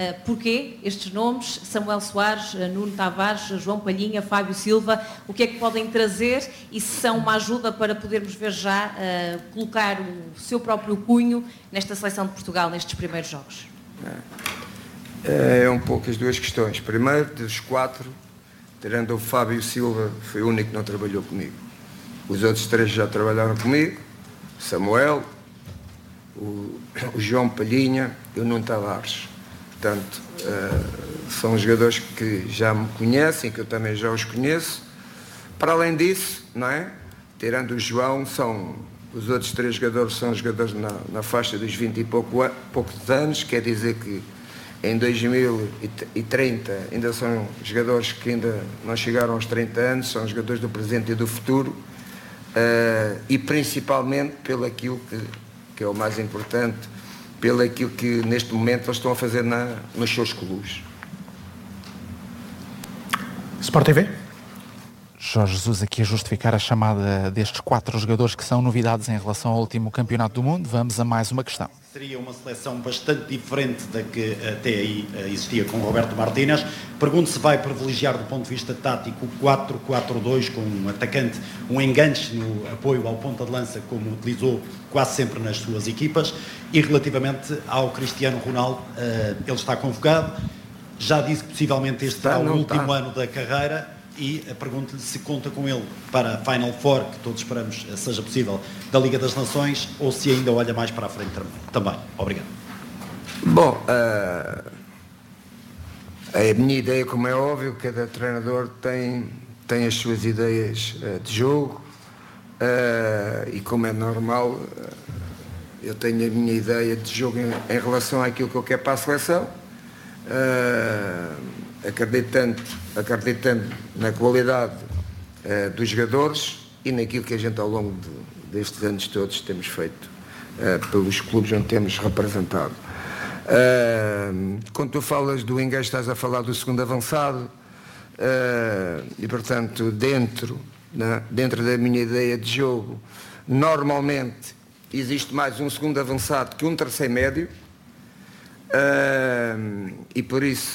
Porquê estes nomes? Samuel Soares, Nuno Tavares, João Palhinha, Fábio Silva, o que é que podem trazer e se são uma ajuda para podermos ver já colocar o seu próprio cunho nesta seleção de Portugal, nestes primeiros jogos? É um pouco as duas questões. Primeiro, dos 4, tirando o Fábio Silva, foi o único que não trabalhou comigo. Os outros 3 já trabalharam comigo, Samuel, o João Palhinha e o Nuno Tavares. Portanto, são jogadores que já me conhecem, que eu também já os conheço. Para além disso, não é? Tirando o João, os outros 3 jogadores são jogadores na faixa dos 20 e poucos anos, quer dizer que em 2030 ainda são jogadores que ainda não chegaram aos 30 anos, são jogadores do presente e do futuro, e principalmente pelo aquilo que é o mais importante, pelo aquilo que neste momento eles estão a fazer nos seus clubes. Sport TV. Jorge Jesus aqui a justificar a chamada destes 4 jogadores que são novidades em relação ao último Campeonato do Mundo. Vamos a mais uma questão. Seria uma seleção bastante diferente da que até aí existia com Roberto Martínez. Pergunto se vai privilegiar do ponto de vista tático o 4-4-2 com um atacante, um enganche no apoio ao ponta de lança, como utilizou quase sempre nas suas equipas. E relativamente ao Cristiano Ronaldo, ele está convocado, já disse que possivelmente este será o último ano da carreira. E pergunto-lhe se conta com ele para a Final Four, que todos esperamos seja possível, da Liga das Nações, ou se ainda olha mais para a frente também. Obrigado. Bom, a minha ideia, como é óbvio, cada treinador tem as suas ideias de jogo, e como é normal, eu tenho a minha ideia de jogo em relação àquilo que eu quero para a seleção. Acreditando na qualidade dos jogadores e naquilo que a gente ao longo destes anos todos temos feito pelos clubes onde temos representado. Quando tu falas do engajo, estás a falar do segundo avançado, e portanto dentro da minha ideia de jogo, normalmente existe mais um segundo avançado que um terceiro médio. E por isso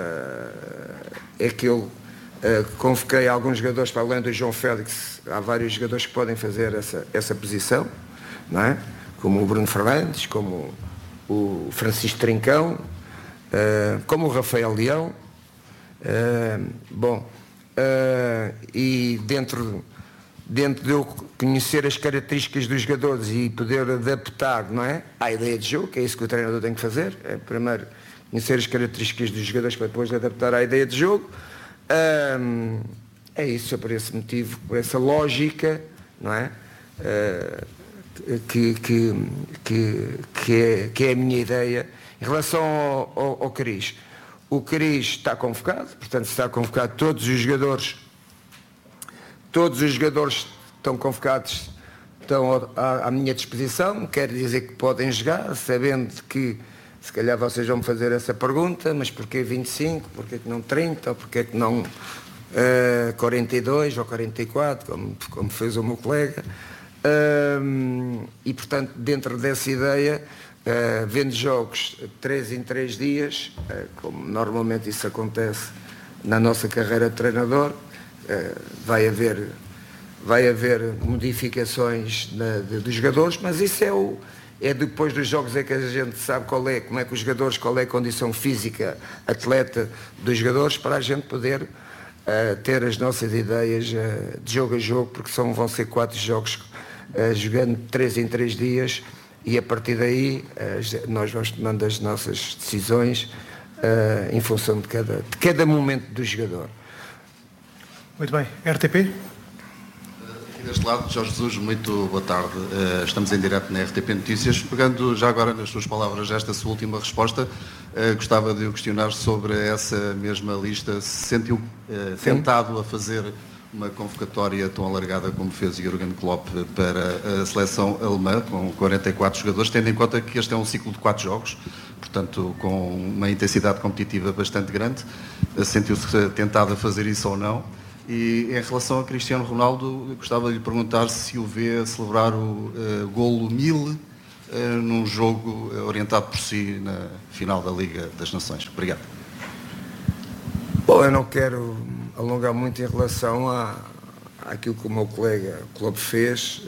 é que eu convoquei alguns jogadores, para além do João Félix, há vários jogadores que podem fazer essa posição, não é? Como o Bruno Fernandes, como o Francisco Trincão, como o Rafael Leão. E dentro de eu conhecer as características dos jogadores e poder adaptar, não é, à ideia de jogo, que é isso que o treinador tem que fazer, é primeiro conhecer as características dos jogadores para depois adaptar à ideia de jogo. É isso, por esse motivo, por essa lógica, não é, que é a minha ideia. Em relação ao Cris, o Cris está convocado, portanto está convocado todos os jogadores estão convocados, estão à minha disposição, quer dizer que podem jogar, sabendo que se calhar vocês vão me fazer essa pergunta, mas porquê 25, porquê que não 30, ou porquê que não 42 ou 44, como fez o meu colega, e portanto dentro dessa ideia, vendo jogos 3 em 3 dias, como normalmente isso acontece na nossa carreira de treinador, vai haver modificações dos jogadores, mas isso é depois dos jogos é que a gente sabe como é que os jogadores, qual é a condição física, atleta dos jogadores, para a gente poder ter as nossas ideias de jogo a jogo, porque vão ser 4 jogos jogando 3 em 3 dias, e a partir daí nós vamos tomando as nossas decisões em função de cada momento do jogador. Muito bem. RTP? Aqui deste lado, Jorge Jesus, muito boa tarde. Estamos em direto na RTP Notícias. Pegando já agora nas suas palavras esta sua última resposta, gostava de o questionar sobre essa mesma lista. Se sentiu tentado a fazer uma convocatória tão alargada como fez Jürgen Klopp para a seleção alemã, com 44 jogadores, tendo em conta que este é um ciclo de 4 jogos, portanto com uma intensidade competitiva bastante grande. Sentiu-se tentado a fazer isso ou não? E em relação a Cristiano Ronaldo, gostava de lhe perguntar se o vê a celebrar o golo 1000 num jogo orientado por si na final da Liga das Nações. Obrigado. Bom, eu não quero alongar muito em relação àquilo que o meu colega Klopp fez.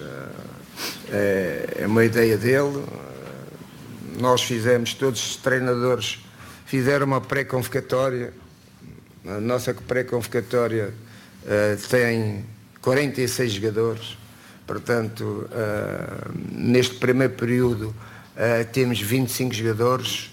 É uma ideia dele. Nós fizemos, todos os treinadores fizeram uma pré-convocatória. A nossa pré-convocatória tem 46 jogadores. Portanto, neste primeiro período temos 25 jogadores.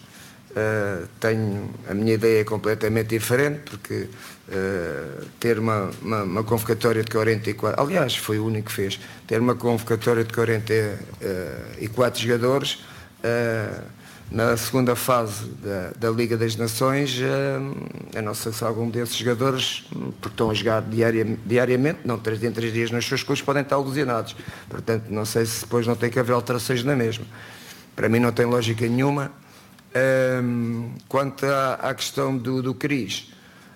A minha ideia é completamente diferente, porque ter uma convocatória de 44, aliás, foi o único que fez, ter uma convocatória de 44 jogadores na segunda fase da Liga das Nações, eu não sei se algum desses jogadores, porque estão a jogar diariamente, não 3 em 3 dias nos seus clubes, podem estar lesionados. Portanto, não sei se depois não tem que haver alterações na mesma. Para mim não tem lógica nenhuma. Quanto à questão do Cris,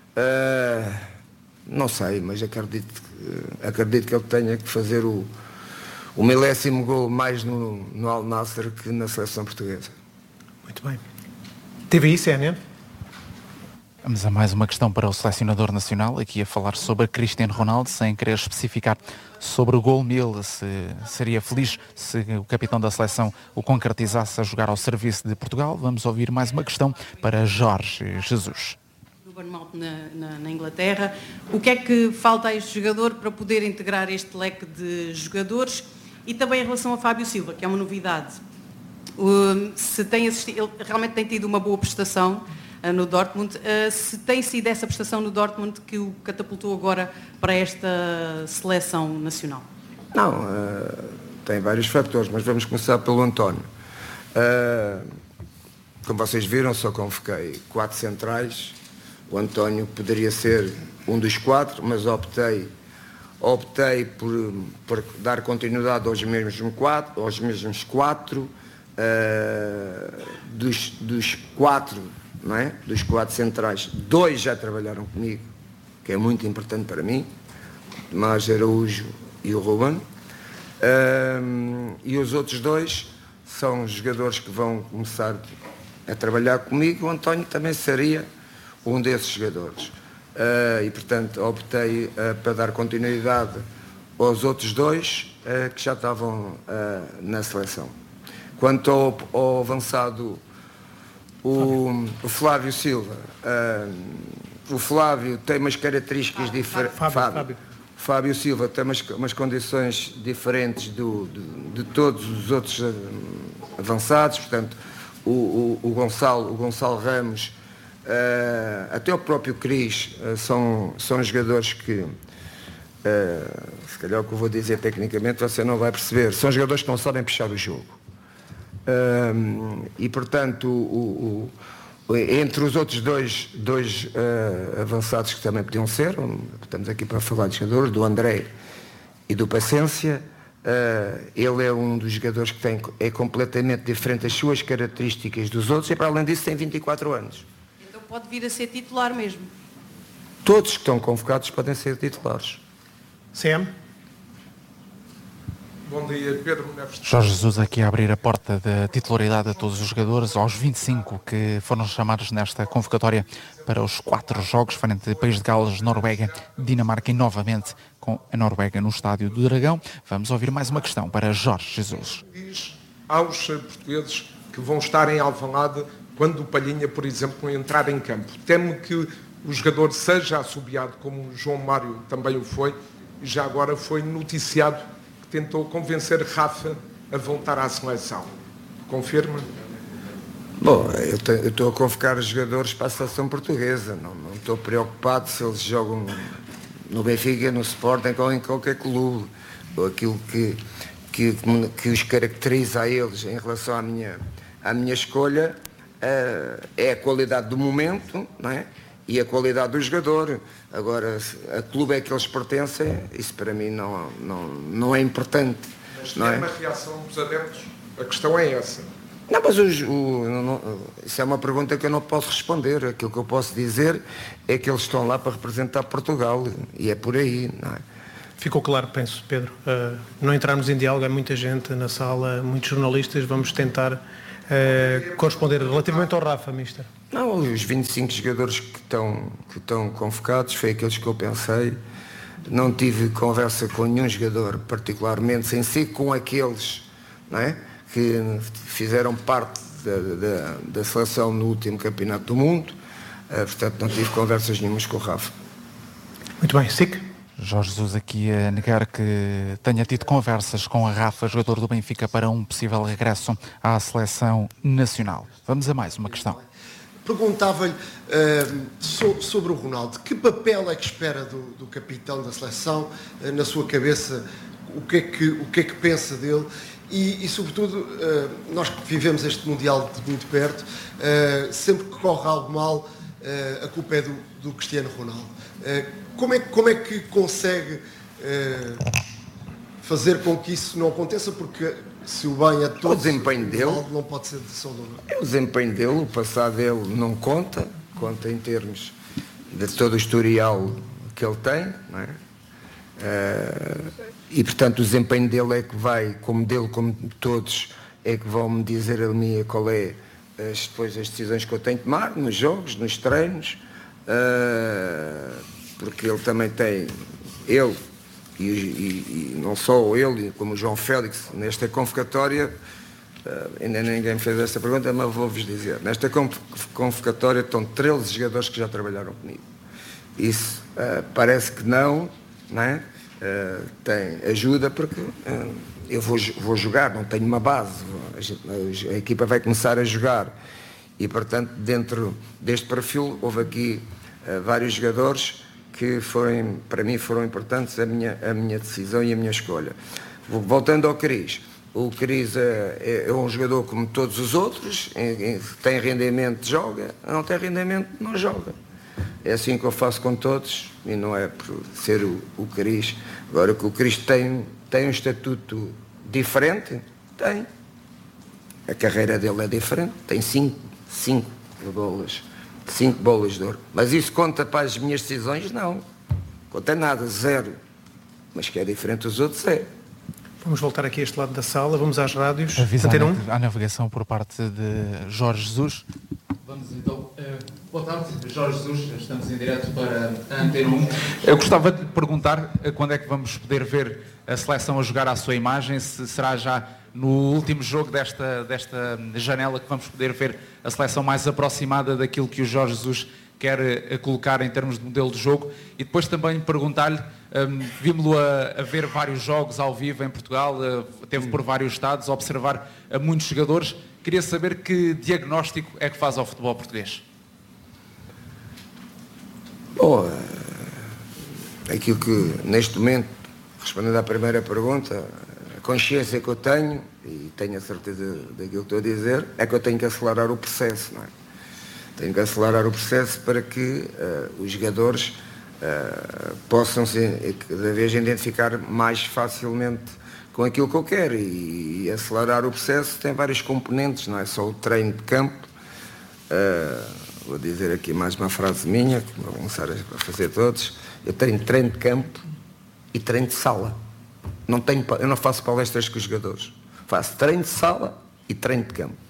não sei, mas acredito que ele tenha que fazer o 1000º gol mais no Al Nassr que na seleção portuguesa. Muito bem. TVI, CNN. Vamos a mais uma questão para o selecionador nacional, aqui a falar sobre Cristiano Ronaldo, sem querer especificar sobre o gol 1000, se seria feliz se o capitão da seleção o concretizasse a jogar ao serviço de Portugal. Vamos ouvir mais uma questão para Jorge Jesus. Do Bournemouth na Inglaterra. O que é que falta a este jogador para poder integrar este leque de jogadores? E também em relação a Fábio Silva, que é uma novidade. Se tem assistido, ele realmente tem tido uma boa prestação no Dortmund. Se tem sido essa prestação no Dortmund que o catapultou agora para esta seleção nacional? Não, tem vários fatores, mas vamos começar pelo António. Como vocês viram, só convoquei 4 centrais. O António poderia ser um dos 4, mas optei por dar continuidade aos mesmos 4. Dos 4, não é? Dos 4 centrais, 2 já trabalharam comigo, que é muito importante para mim, Tomás Araújo e o Ruben, e os outros 2 são jogadores que vão começar a trabalhar comigo. O António também seria um desses jogadores, e portanto optei para dar continuidade aos outros 2 que já estavam na seleção. Quanto ao avançado, o Flávio Silva, o Flávio tem umas características diferentes. Fábio Silva tem umas condições diferentes de todos os outros avançados. Portanto, o Gonçalo Ramos, até o próprio Cris, são jogadores que, se calhar o que eu vou dizer tecnicamente você não vai perceber, são jogadores que não sabem puxar o jogo. E portanto entre os outros dois avançados que também podiam ser, estamos aqui para falar de jogadores, do André e do Paciência, ele é um dos jogadores que é completamente diferente das suas características dos outros, e para além disso tem 24 anos. Então pode vir a ser titular mesmo? Todos que estão convocados podem ser titulares. CM. Bom dia, Pedro Neves. Jorge Jesus aqui a abrir a porta da titularidade a todos os jogadores, aos 25 que foram chamados nesta convocatória para os 4 jogos, frente a País de Gales, Noruega, Dinamarca e novamente com a Noruega no Estádio do Dragão. Vamos ouvir mais uma questão para Jorge Jesus. Diz aos portugueses que vão estar em Alvalade quando o Palhinha, por exemplo, entrar em campo. Temo que o jogador seja assobiado, como o João Mário também o foi, e já agora foi noticiado tentou convencer Rafa a voltar à seleção. Confirma? Bom, eu estou a convocar os jogadores para a seleção portuguesa. Não estou preocupado se eles jogam no Benfica, no Sporting ou em qualquer clube. Aquilo que os caracteriza a eles em relação à minha escolha é a qualidade do momento, não é? E a qualidade do jogador. Agora, a clube é que eles pertencem, isso para mim não é importante. Mas não é uma reação dos adeptos? A questão é essa. Não, mas isso é uma pergunta que eu não posso responder. Aquilo que eu posso dizer é que eles estão lá para representar Portugal, e é por aí, não é? Ficou claro, penso, Pedro. Não entrarmos em diálogo, há muita gente na sala, muitos jornalistas, vamos tentar corresponder. Relativamente ao Rafa, mister. Não, os 25 jogadores que estão convocados, foi aqueles que eu pensei. Não tive conversa com nenhum jogador, particularmente, sem ser com aqueles, não é, que fizeram parte da seleção no último campeonato do mundo. Portanto, não tive conversas nenhumas com o Rafa. Muito bem, SIC. Jorge Jesus aqui a negar que tenha tido conversas com a Rafa, jogador do Benfica, para um possível regresso à seleção nacional. Vamos a mais uma questão. Perguntava-lhe sobre o Ronaldo. Que papel é que espera do capitão da seleção? Na sua cabeça, o que é que pensa dele? E sobretudo, nós que vivemos este Mundial de muito perto, sempre que corre algo mal, a culpa é do Cristiano Ronaldo. Como é que consegue fazer com que isso não aconteça? Porque se o bem é todo, o desempenho dele não pode ser de saudável. O desempenho dele, o passado dele não conta em termos de todo o historial que ele tem, não é? E portanto o desempenho dele é que vai, como todos, é que vão me dizer a mim qual é depois as decisões que eu tenho de tomar, nos jogos, nos treinos, porque ele também tem, ele e não só ele, como o João Félix, nesta convocatória, ainda ninguém me fez esta pergunta, mas vou-vos dizer, nesta convocatória estão 13 jogadores que já trabalharam comigo. Isso parece que não é? Tem ajuda porque eu vou jogar, não tenho uma base, a equipa vai começar a jogar e portanto dentro deste perfil houve aqui vários jogadores que para mim foram importantes a minha decisão e a minha escolha. Voltando ao Cris, o Cris é um jogador como todos os outros, tem rendimento, joga, não tem rendimento, não joga. É assim que eu faço com todos e não é por ser o Cris. Agora que o Cris tem um estatuto diferente, tem. A carreira dele é diferente, tem 5 bolas de ouro. Mas isso conta para as minhas decisões? Não. Conta nada, 0. Mas que é diferente dos outros, é. Vamos voltar aqui a este lado da sala, vamos às rádios. Avisar à navegação por parte de Jorge Jesus. Vamos então. Boa tarde, Jorge Jesus, estamos em direto para a Antena 1. Eu gostava de perguntar quando é que vamos poder ver a seleção a jogar à sua imagem, se será já no último jogo desta janela que vamos poder ver a seleção mais aproximada daquilo que o Jorge Jesus quer colocar em termos de modelo de jogo, e depois também perguntar-lhe, vimos-lo a ver vários jogos ao vivo em Portugal, teve por vários estados, a observar a muitos jogadores, queria saber que diagnóstico é que faz ao futebol português. Bom, aquilo que neste momento, respondendo à primeira pergunta, a consciência que eu tenho, e tenho a certeza daquilo que estou a dizer, é que eu tenho que acelerar o processo, não é? Tenho que acelerar o processo para que os jogadores possam cada vez identificar mais facilmente com aquilo que eu quero, e acelerar o processo tem vários componentes, não é só o treino de campo. Vou dizer aqui mais uma frase minha, que vou começar a fazer todos. Eu tenho treino de campo e treino de sala. Eu não faço palestras com os jogadores. Faço treino de sala e treino de campo.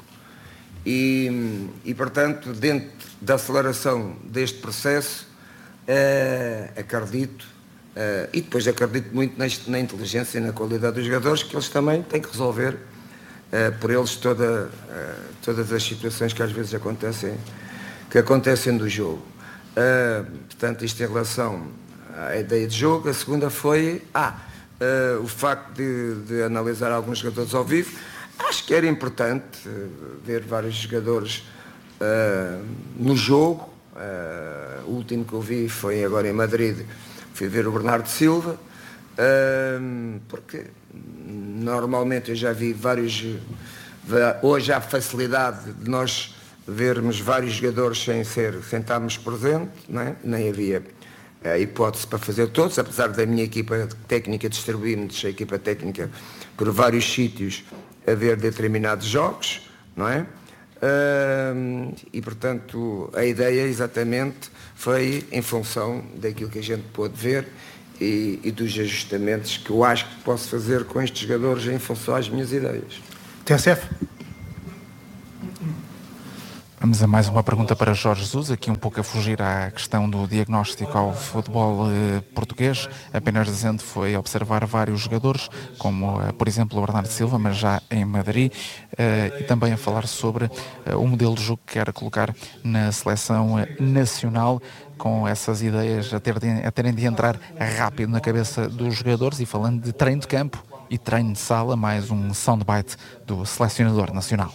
E portanto, dentro da aceleração deste processo, acredito, e depois acredito muito na inteligência e na qualidade dos jogadores, que eles também têm que resolver por eles todas as situações que às vezes acontecem do jogo. Portanto, isto em relação à ideia de jogo. A segunda foi o facto de analisar alguns jogadores ao vivo. Acho que era importante ver vários jogadores no jogo. O último que eu vi foi agora em Madrid, fui ver o Bernardo Silva, porque normalmente eu já vi vários. Hoje há a facilidade de nós vermos vários jogadores sem estarmos presentes, não é? Nem havia a hipótese para fazer todos, apesar da minha equipa técnica distribuir-nos, a equipa técnica, por vários sítios, a ver determinados jogos, não é? E portanto a ideia exatamente foi em função daquilo que a gente pôde ver e dos ajustamentos que eu acho que posso fazer com estes jogadores em função às minhas ideias. TSF. Vamos a mais uma pergunta para Jorge Jesus, aqui um pouco a fugir à questão do diagnóstico ao futebol português, apenas dizendo foi observar vários jogadores, como por exemplo o Bernardo Silva, mas já em Madrid, e também a falar sobre o modelo de jogo que quer colocar na seleção nacional, com essas ideias a terem de entrar rápido na cabeça dos jogadores, e falando de treino de campo e treino de sala, mais um soundbite do selecionador nacional.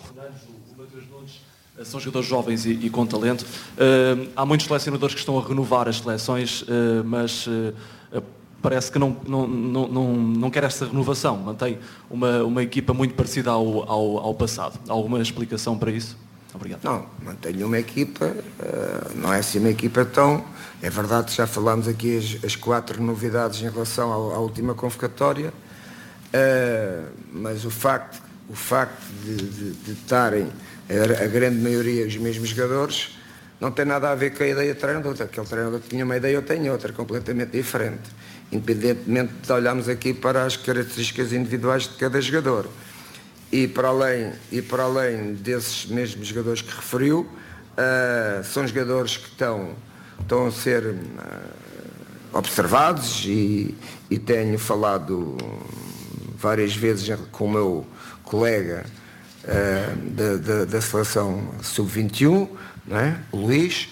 São jogadores jovens e com talento. Há muitos selecionadores que estão a renovar as seleções, mas parece que não quer esta renovação. Mantém uma equipa muito parecida ao passado. Há alguma explicação para isso? Obrigado. Não, mantenho uma equipa, não é assim uma equipa tão... É verdade que já falámos aqui as 4 novidades em relação à última convocatória, mas o facto de estarem a grande maioria os mesmos jogadores não tem nada a ver com a ideia de treinador. Aquele treinador tinha uma ideia, eu tenho outra, completamente diferente, independentemente de olharmos aqui para as características individuais de cada jogador. E para além desses mesmos jogadores que referiu, são jogadores que estão a ser observados, e tenho falado várias vezes com o meu colega da seleção sub-21, não é? O Luís,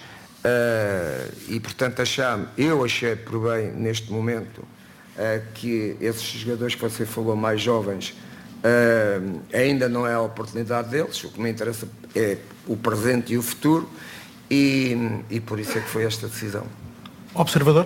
e portanto eu achei por bem neste momento que esses jogadores que você falou mais jovens, ainda não é a oportunidade deles. O que me interessa é o presente e o futuro, e por isso é que foi esta decisão. Observador?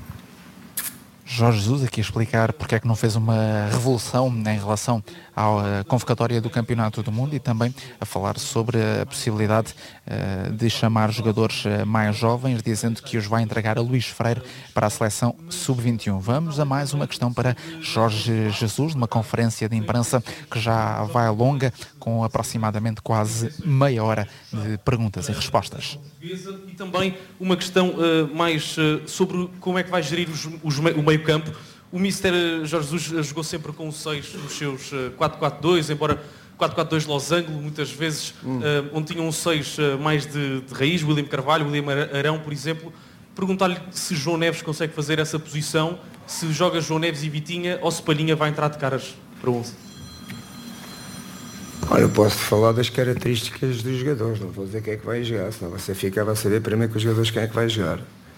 Jorge Jesus aqui a explicar porque é que não fez uma revolução em relação à convocatória do Campeonato do Mundo, e também a falar sobre a possibilidade de chamar jogadores mais jovens, dizendo que os vai entregar a Luís Freire para a seleção sub-21. Vamos a mais uma questão para Jorge Jesus, numa conferência de imprensa que já vai longa, com aproximadamente quase meia hora de perguntas e respostas. E também uma questão mais sobre como é que vai gerir o meio-campo. O Mister Jorge Jesus jogou sempre com os 6 nos seus 4-4-2, embora 4-4-2 losango, muitas vezes, onde tinham um 6 mais de raiz, William Carvalho, William Arão, por exemplo. Perguntar-lhe se João Neves consegue fazer essa posição, se joga João Neves e Vitinha, ou se Palhinha vai entrar de caras para 11. Olha, eu posso falar das características dos jogadores, não vou dizer quem é que vai jogar, senão você ficava a saber primeiro com os jogadores quem é que vai jogar.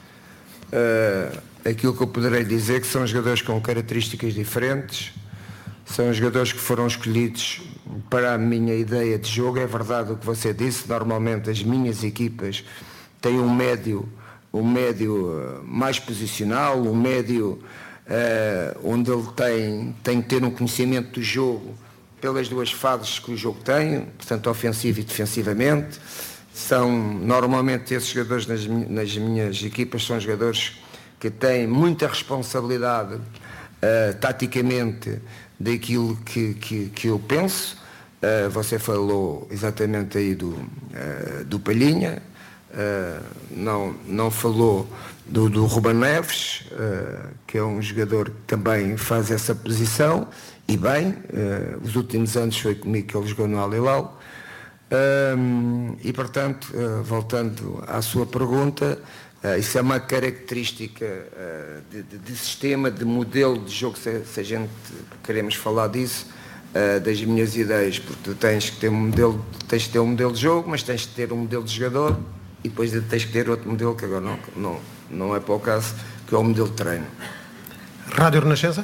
Aquilo que eu poderei dizer é que são jogadores com características diferentes, são jogadores que foram escolhidos para a minha ideia de jogo. É verdade o que você disse, normalmente as minhas equipas têm um médio mais posicional, um médio onde ele tem que ter um conhecimento do jogo pelas duas fases que o jogo tem, portanto ofensivo e defensivamente. Normalmente esses jogadores nas minhas equipas são jogadores que têm muita responsabilidade taticamente daquilo que eu penso. Você falou exatamente aí do Palhinha, não falou do Ruben Neves, que é um jogador que também faz essa posição, e bem, os últimos anos foi comigo que ele jogou no Al Hilal. E portanto, voltando à sua pergunta, isso é uma característica de sistema, de modelo de jogo, se a gente queremos falar disso, das minhas ideias, porque tu tens que ter um modelo de jogo, mas tens que ter um modelo de jogador, e depois tens que ter outro modelo que agora não é para o caso, que é o modelo de treino. Rádio Renascença?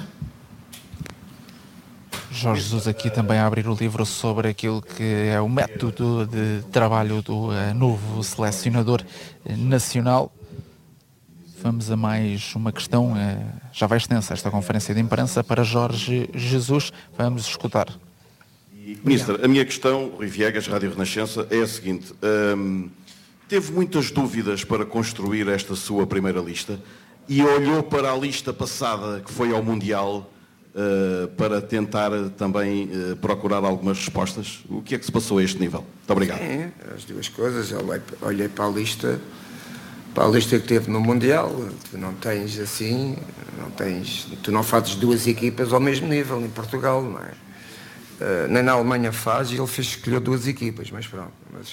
Jorge Jesus aqui também a abrir o livro sobre aquilo que é o método de trabalho do novo selecionador nacional. Vamos a mais uma questão, já vai extensa esta conferência de imprensa, para Jorge Jesus. Vamos escutar. Ministro, a minha questão, Rui Viegas, Rádio Renascença, é a seguinte. Teve muitas dúvidas para construir esta sua primeira lista e olhou para a lista passada, que foi ao Mundial, para tentar também procurar algumas respostas. O que é que se passou a este nível? Muito obrigado. Sim, as duas coisas. Olhei para a lista Para a lista que teve no Mundial, tu não tens assim, tu não fazes duas equipas ao mesmo nível em Portugal, não é? Nem na Alemanha faz, e ele escolheu duas equipas, mas pronto.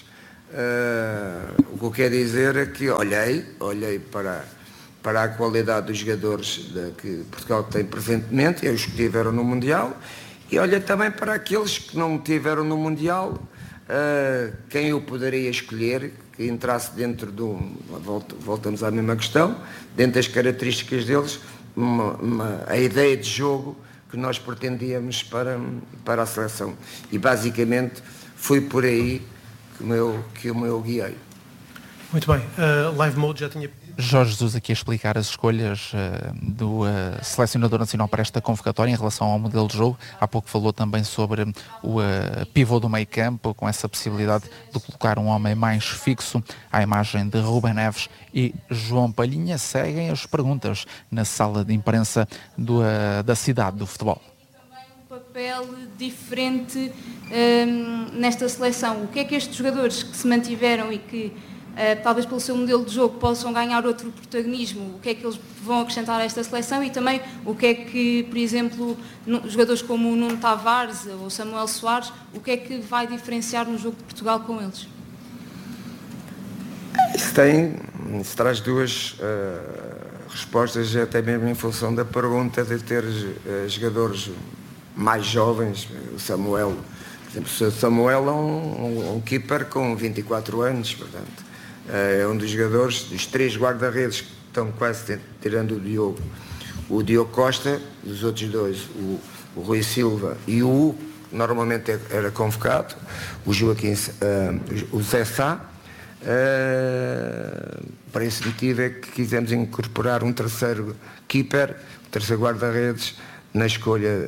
O que eu quero dizer é que olhei para a qualidade dos jogadores que Portugal tem presentemente, e os que tiveram no Mundial, e olhei também para aqueles que não tiveram no Mundial, quem eu poderia escolher que entrasse dentro voltamos à mesma questão, dentro das características deles, a ideia de jogo que nós pretendíamos para a seleção. E basicamente foi por aí que o meu guiei. Muito bem, Live Mode já tinha... Jorge Jesus aqui a explicar as escolhas do selecionador nacional para esta convocatória em relação ao modelo de jogo. Há pouco falou também sobre o pivô do meio campo, com essa possibilidade de colocar um homem mais fixo, à imagem de Rubem Neves e João Palhinha. Seguem as perguntas na sala de imprensa da cidade do futebol. Papel diferente nesta seleção. O que é que estes jogadores que se mantiveram e que talvez pelo seu modelo de jogo possam ganhar outro protagonismo, o que é que eles vão acrescentar a esta seleção, e também o que é que, por exemplo, jogadores como o Nuno Tavares ou Samuel Soares, o que é que vai diferenciar no jogo de Portugal com eles? Isso traz duas respostas, até mesmo em função da pergunta de ter jogadores mais jovens. O Samuel, por exemplo, o Samuel é um keeper com 24 anos, portanto, é um dos jogadores, dos três guarda-redes que estão quase tirando o Diogo Costa, dos outros dois, o Rui Silva e o Hugo, normalmente era convocado, o Joaquim, o Zé Sá. Para esse motivo é que quisemos incorporar um terceiro keeper, um terceiro guarda-redes, na escolha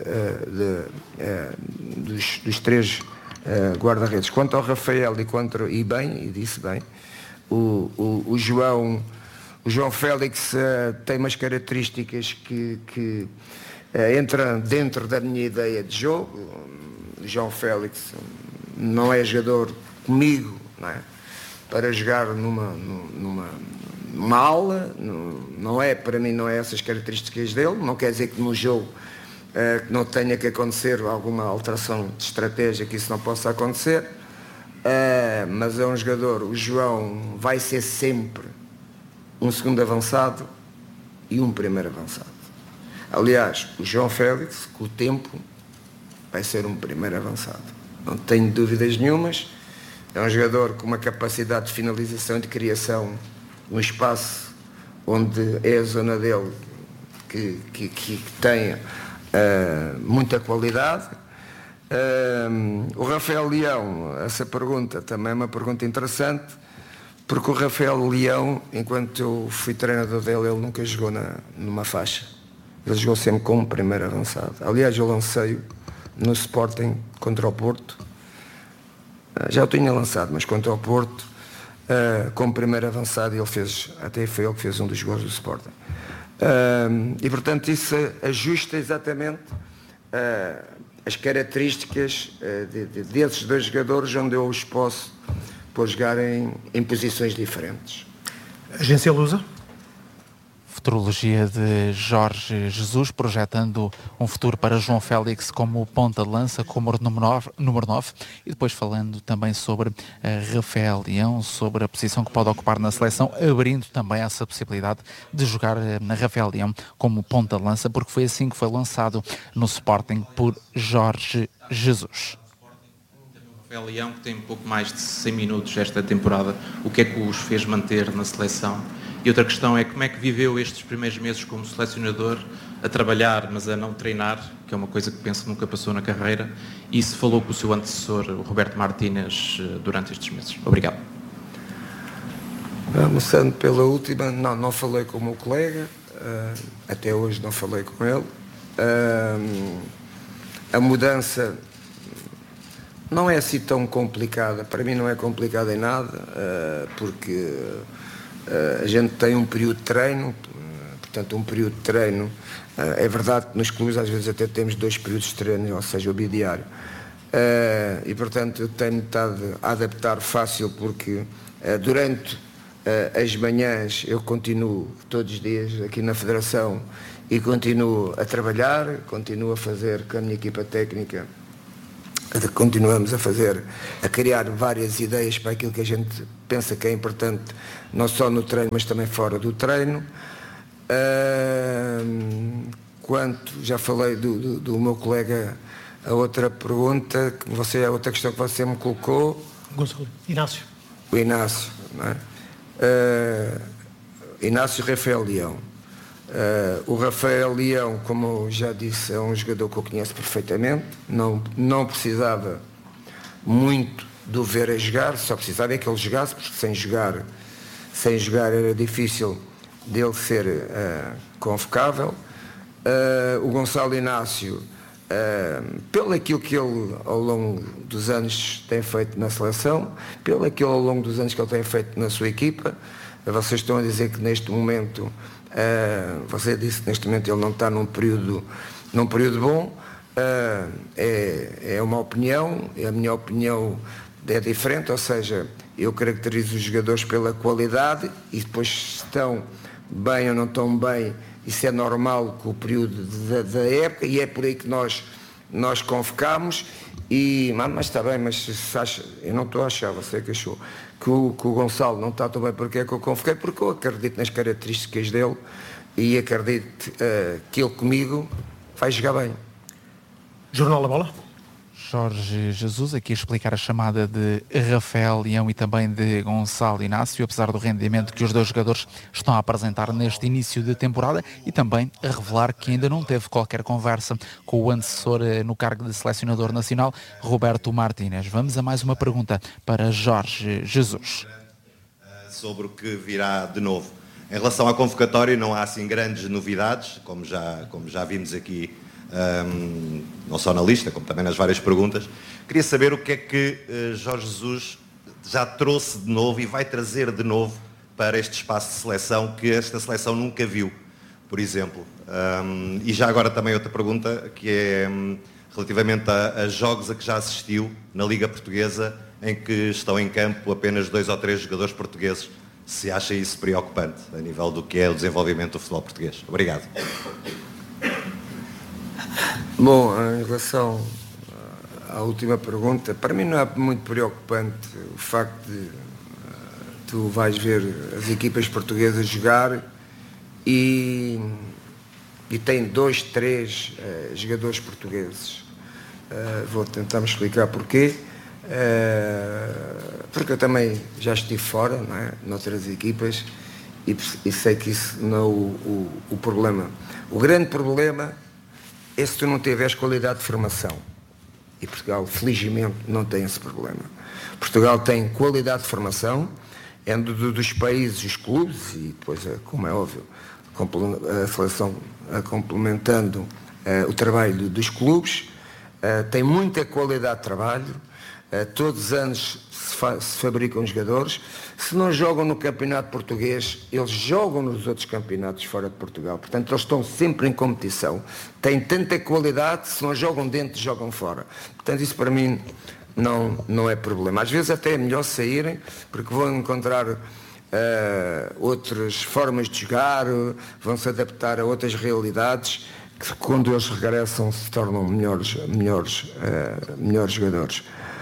dos três guarda-redes. Quanto ao Rafael e disse bem, o João Félix tem umas características que entram dentro da minha ideia de jogo. O João Félix não é jogador comigo, não é? Para jogar numa ala, não é, para mim não é essas características dele. Não quer dizer que no jogo que não tenha que acontecer alguma alteração de estratégia, que isso não possa acontecer, mas é um jogador, o João vai ser sempre um segundo avançado e um primeiro avançado. Aliás, o João Félix, com o tempo, vai ser um primeiro avançado, não tenho dúvidas nenhumas. É um jogador com uma capacidade de finalização e de criação no espaço onde é a zona dele que tem muita qualidade. O Rafael Leão, essa pergunta também é uma pergunta interessante, porque o Rafael Leão, enquanto eu fui treinador dele, ele nunca jogou numa faixa. Ele jogou sempre como primeiro avançado. Aliás, eu lancei-o no Sporting contra o Porto. Já o tinha lançado, mas contra o Porto, como primeiro avançado, até foi ele que fez um dos gols do Sporting. E portanto isso ajusta exatamente as características desses dois jogadores, onde eu os posso pôr jogar em posições diferentes. Agência Lusa. Futurologia de Jorge Jesus, projetando um futuro para João Félix como ponta de lança, como número 9, e depois falando também sobre Rafael Leão, sobre a posição que pode ocupar na seleção, abrindo também essa possibilidade de jogar na Rafael Leão como ponta de lança, porque foi assim que foi lançado no Sporting por Jorge Jesus. Rafael Leão, que tem um pouco mais de 100 minutos esta temporada, o que é que os fez manter na seleção? E outra questão é como é que viveu estes primeiros meses como selecionador, a trabalhar, mas a não treinar, que é uma coisa que penso que nunca passou na carreira, e se falou com o seu antecessor, o Roberto Martínez, durante estes meses. Obrigado. Começando pela última, não falei com o meu colega, até hoje não falei com ele. A mudança não é assim tão complicada, para mim não é complicada em nada, porque a gente tem um período de treino, portanto um período de treino, é verdade que nos clubes às vezes até temos 2 períodos de treino, ou seja, o bidiário, e portanto eu tenho estado a adaptar fácil, porque durante as manhãs eu continuo todos os dias aqui na Federação e continuo a trabalhar, continuo a fazer com a minha equipa técnica, continuamos a criar várias ideias para aquilo que a gente pensa que é importante, não só no treino, mas também fora do treino. Quanto já falei do meu colega, a outra pergunta, a outra questão que você me colocou. Gonçalo, Inácio. O Inácio, não é? Inácio Rafael Leão. O Rafael Leão, como eu já disse, é um jogador que eu conheço perfeitamente, não precisava muito de o ver a jogar, só precisava é que ele jogasse, porque sem jogar era difícil dele ser convocável. O Gonçalo Inácio, pelo aquilo que ele ao longo dos anos tem feito na seleção, pelo aquilo ao longo dos anos que ele tem feito na sua equipa, vocês estão a dizer que neste momento, você disse que neste momento ele não está num período bom, é uma opinião, a minha opinião é diferente, ou seja, eu caracterizo os jogadores pela qualidade e depois se estão bem ou não estão bem, isso é normal com o período da época e é por aí que nós convocamos mas está bem, mas se acha, eu não estou a achar, você que achou que o Gonçalo não está tão bem, porque é que eu convoquei? Porque eu acredito nas características dele e acredito que ele comigo vai jogar bem. Jornal da Bola. Jorge Jesus, aqui a explicar a chamada de Rafael Leão e também de Gonçalo Inácio, apesar do rendimento que os dois jogadores estão a apresentar neste início de temporada, e também a revelar que ainda não teve qualquer conversa com o antecessor no cargo de selecionador nacional, Roberto Martínez. Vamos a mais uma pergunta para Jorge Jesus. Sobre o que virá de novo. Em relação à convocatória, não há assim grandes novidades, como já vimos aqui, não só na lista, como também nas várias perguntas. Queria saber o que é que Jorge Jesus já trouxe de novo e vai trazer de novo para este espaço de seleção que esta seleção nunca viu, por exemplo. E já agora também outra pergunta, que é relativamente a jogos a que já assistiu na Liga Portuguesa, em que estão em campo apenas 2 ou 3 jogadores portugueses. Se acha isso preocupante a nível do que é o desenvolvimento do futebol português? Obrigado. Bom, em relação à última pergunta, para mim não é muito preocupante o facto de tu vais ver as equipas portuguesas jogar e tem 2, 3 jogadores portugueses. Vou tentar me explicar porquê. Porque eu também já estive fora, não é? Noutras equipas e sei que isso não é o problema. O grande problema é se tu não tiveres qualidade de formação. E Portugal, felizmente, não tem esse problema. Portugal tem qualidade de formação, é dos países, os clubes, e depois, como é óbvio, a seleção complementando o trabalho dos clubes, tem muita qualidade de trabalho, todos os anos se fabricam jogadores. Se não jogam no campeonato português, eles jogam nos outros campeonatos fora de Portugal. Portanto, eles estão sempre em competição. Têm tanta qualidade, se não jogam dentro, jogam fora. Portanto, isso para mim não é problema. Às vezes até é melhor saírem, porque vão encontrar outras formas de jogar, vão se adaptar a outras realidades, que quando eles regressam se tornam melhores jogadores.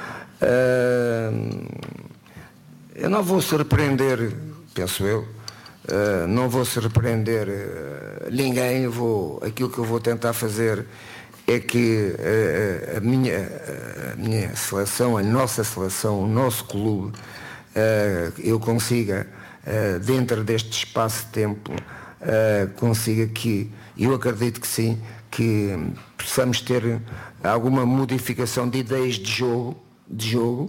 Eu não vou surpreender, penso eu, não vou surpreender ninguém. Aquilo que eu vou tentar fazer é que a minha seleção, a nossa seleção, o nosso clube, eu consiga, dentro deste espaço de tempo, consiga que, eu acredito que sim, que possamos ter alguma modificação de ideias de jogo.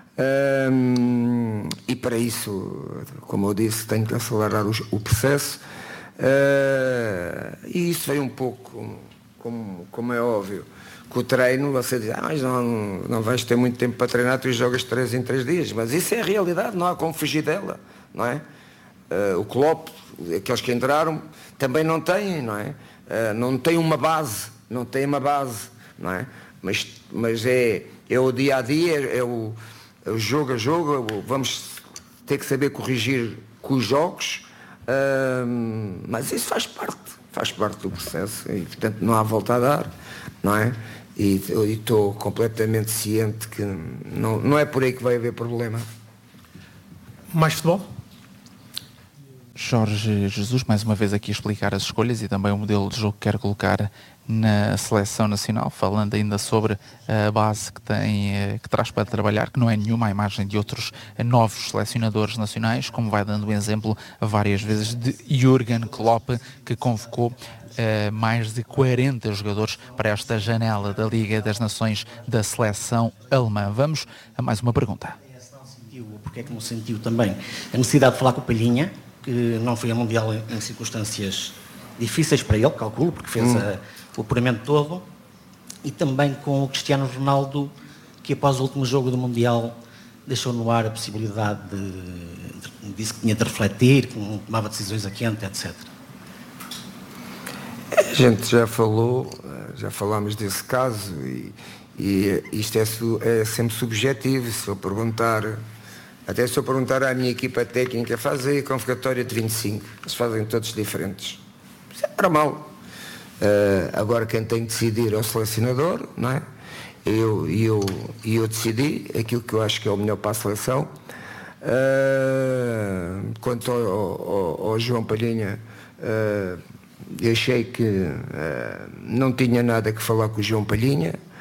E para isso, como eu disse, tenho que acelerar o processo, e isso veio um pouco, como é óbvio, com o treino. Você diz, mas não vais ter muito tempo para treinar, tu jogas 3 em 3 dias, mas isso é a realidade, não há como fugir dela, não é? O Klopp, aqueles que entraram, também não têm, não é? Não tem uma base, não é? Mas é o dia a dia, é o jogo a jogo. Vamos ter que saber corrigir com os jogos, mas isso faz parte do processo e, portanto, não há volta a dar, não é? E estou completamente ciente que não é por aí que vai haver problema. Mais futebol? Jorge Jesus, mais uma vez aqui a explicar as escolhas e também o modelo de jogo que quer colocar na seleção nacional, falando ainda sobre a base que traz para trabalhar, que não é nenhuma, a imagem de outros novos selecionadores nacionais, como vai dando o exemplo várias vezes de Jürgen Klopp, que convocou mais de 40 jogadores para esta janela da Liga das Nações da seleção alemã. Vamos a mais uma pergunta. Porque é que não sentiu também a necessidade de falar com o Palhinha, que não foi a Mundial em circunstâncias difíceis para ele, calculo, porque fez o apuramento todo, e também com o Cristiano Ronaldo, que após o último jogo do Mundial deixou no ar a possibilidade disse que tinha de refletir, que não tomava decisões a quente, etc. A gente já falámos desse caso e isto é sempre subjetivo. Se eu perguntar à minha equipa técnica, faz aí a convocatória de 25, eles fazem todos diferentes. Isso é normal. Agora quem tem que decidir é o selecionador, não é? Eu decidi aquilo que eu acho que é o melhor para a seleção. Quanto ao João Palhinha, eu achei que não tinha nada que falar com o João Palhinha.